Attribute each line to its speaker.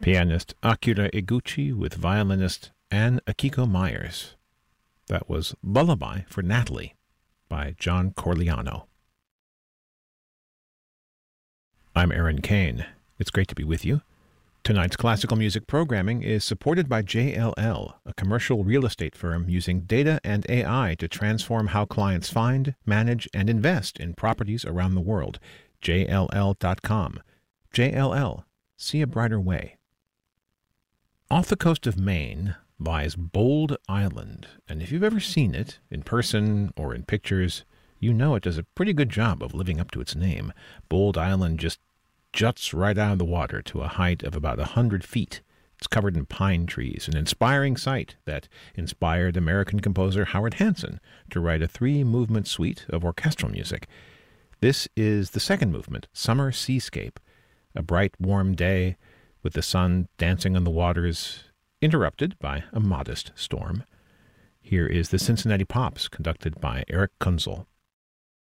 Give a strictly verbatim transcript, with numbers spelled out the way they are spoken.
Speaker 1: pianist Akira Iguchi with violinist Anne Akiko Myers. That was Lullaby for Natalie by John Corigliano. I'm Aaron Kane. It's great to be with you. Tonight's classical music programming is supported by J L L, a commercial real estate firm using data and A I to transform how clients find, manage, and invest in properties around the world. J L L dot com. J L L. See a brighter way. Off the coast of Maine lies Bold Island, and if you've ever seen it, in person or in pictures, you know it does a pretty good job of living up to its name. Bold Island just juts right out of the water to a height of about a hundred feet. It's covered in pine trees, an inspiring sight that inspired American composer Howard Hanson to write a three-movement suite of orchestral music. This is the second movement, Summer Seascape, a bright, warm day with the sun dancing on the waters, interrupted by a modest storm. Here is the Cincinnati Pops, conducted by Eric Kunzel.